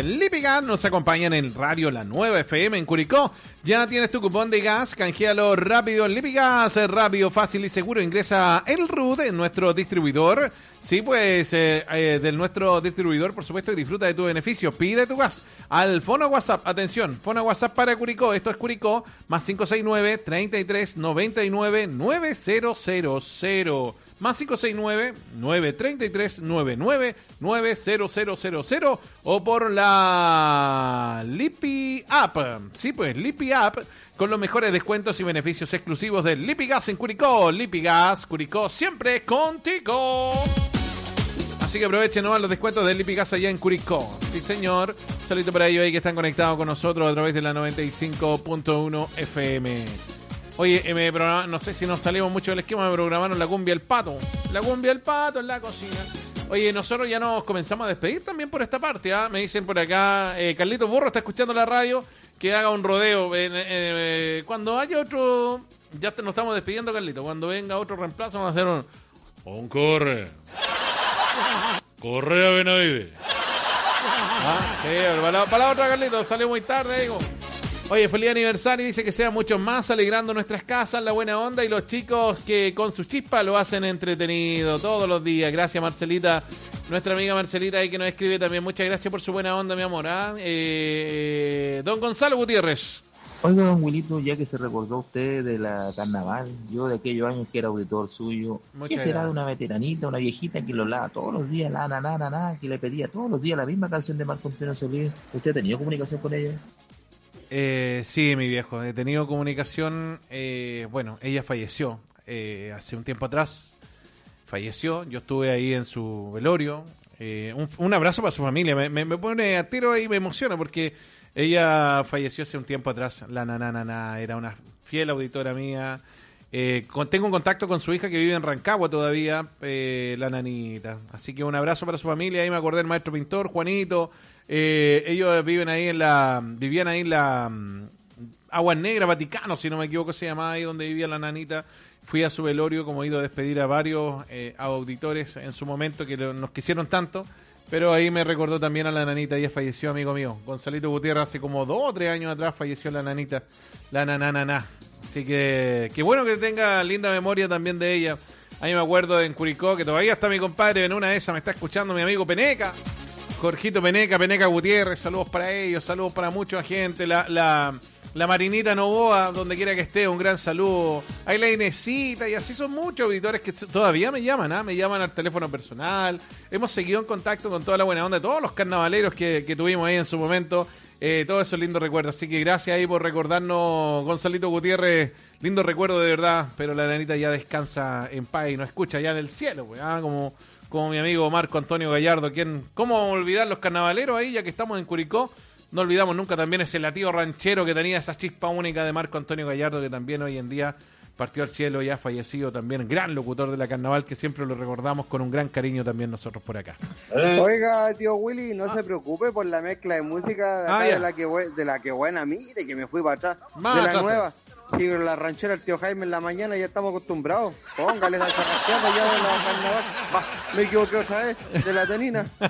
Lipi Gas nos acompañan en Radio La Nueva FM en Curicó. Ya tienes tu cupón de gas, canjealo rápido en Lipi Gas, rápido, fácil y seguro. Ingresa el RUT en nuestro distribuidor. Sí, pues, del nuestro distribuidor, por supuesto, y disfruta de tu beneficio. Pide tu gas al fono WhatsApp. Atención, fono WhatsApp para Curicó. Esto es Curicó, más 569-33-99-9000. Más 569-933-99-9000 o por la Lipi App. Sí, pues, Lipi App con los mejores descuentos y beneficios exclusivos del Lipi Gas en Curicó. Lipi Gas, Curicó, siempre contigo. Así que aprovechen nomás los descuentos del Lipi Gas allá en Curicó. Sí, señor. Saludito para ellos ahí que están conectados con nosotros a través de la 95.1 FM. Oye, no sé si nos salimos mucho del esquema, me programaron la cumbia del pato. La cumbia del pato en la cocina. Oye, nosotros ya nos comenzamos a despedir también por esta parte, ¿ah? Me dicen por acá, Carlitos Burro está escuchando la radio, que haga un rodeo. Cuando haya otro, ya nos estamos despidiendo, Carlitos. Cuando venga otro reemplazo, vamos a hacer un corre. Corre a Benavides. Sí, para la otra, Carlitos, salió muy tarde, digo. Oye, feliz aniversario, dice que sean muchos más, alegrando nuestras casas, la buena onda y los chicos que con su chispa lo hacen entretenido todos los días. Gracias, Marcelita, nuestra amiga Marcelita ahí que nos escribe también. Muchas gracias por su buena onda, mi amor. Don Gonzalo Gutiérrez. Oiga, don Wilito, ya que se recordó usted de la carnaval, yo de aquellos años que era auditor suyo, ¿qué será de una veteranita, una viejita que lo hablaba todos los días, que le pedía todos los días la misma canción de Marco Antonio Solís? ¿Usted ha tenido comunicación con ella? Sí, mi viejo, he tenido comunicación. Bueno, ella falleció hace un tiempo atrás. Falleció, yo estuve ahí en su velorio. Un abrazo para su familia. Me pone a tiro y me emociona porque ella falleció hace un tiempo atrás. La nanana era una fiel auditora mía. Tengo un contacto con su hija que vive en Rancagua todavía, la nanita. Así que un abrazo para su familia. Ahí me acordé del maestro pintor, Juanito. Ellos vivían ahí en la Aguas Negras, Vaticano, si no me equivoco, se llamaba ahí donde vivía la nanita. Fui a su velorio, como he ido a despedir a varios auditores en su momento que nos quisieron tanto, pero ahí me recordó también a la nanita. Ella falleció, amigo mío, Gonzalito Gutiérrez, hace como 2 o 3 años atrás falleció la nanita, la nanana. Así que qué bueno que tenga linda memoria también de ella. Ahí me acuerdo en Curicó que todavía está mi compadre, en una de esas me está escuchando mi amigo Peneca. Jorgito Peneca Gutiérrez, saludos para ellos, saludos para mucha gente, la Marinita Novoa, donde quiera que esté, un gran saludo, ahí la Inesita, y así son muchos auditores que todavía me llaman, me llaman al teléfono personal, hemos seguido en contacto con toda la buena onda, todos los carnavaleros que tuvimos ahí en su momento, todos esos lindos recuerdos, así que gracias ahí por recordarnos, Gonzalito Gutiérrez, lindo recuerdo de verdad, pero la nanita ya descansa en paz y nos escucha ya en el cielo, pues, como mi amigo Marco Antonio Gallardo, ¿cómo olvidar los carnavaleros ahí, ya que estamos en Curicó? No olvidamos nunca también ese latido ranchero que tenía esa chispa única de Marco Antonio Gallardo, que también hoy en día partió al cielo, ya fallecido también, gran locutor de la carnaval, que siempre lo recordamos con un gran cariño también nosotros por acá. Oiga, tío Willy, no se preocupe por la mezcla de música de, acá, de la que buena, mire, que me fui para atrás, de la nueva. Sí, pero la ranchera el tío Jaime en la mañana ya estamos acostumbrados. Póngale esa charrasqueada ya de la carnaval. Me equivoqué otra vez, de la tenina. Sí,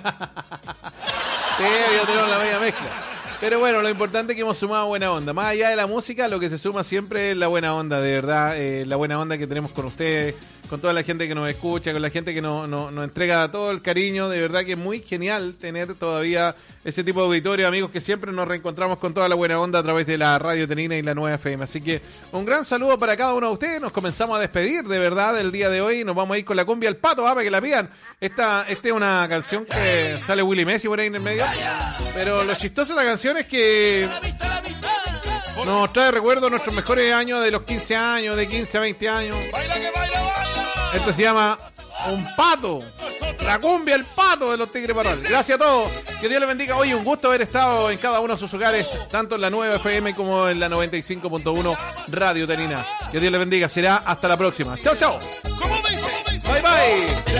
ya tenemos la media mezcla. Pero bueno, lo importante es que hemos sumado buena onda. Más allá de la música, lo que se suma siempre es la buena onda, de verdad. La buena onda que tenemos con ustedes, con toda la gente que nos escucha, con la gente que nos entrega todo el cariño. De verdad que es muy genial tener todavía ese tipo de auditorio, amigos, que siempre nos reencontramos con toda la buena onda a través de la Radio Tenina y la Nueva FM. Así que un gran saludo para cada uno de ustedes. Nos comenzamos a despedir, de verdad, del día de hoy. Nos vamos a ir con la cumbia al pato, para que la pidan. Esta es una canción que sale Willy Messi por ahí en el medio. Pero lo chistoso de la canción es que nos trae recuerdo nuestros mejores años, de los 15 años, de 15 a 20 años. Esto se llama Un Pato, la cumbia, el pato de los Tigres Parral. Gracias a todos, que Dios les bendiga. Hoy un gusto haber estado en cada uno de sus hogares, tanto en la Nueva FM como en la 95.1 Radio Tenina. Que Dios les bendiga, será hasta la próxima. Chao, chao. Bye, bye.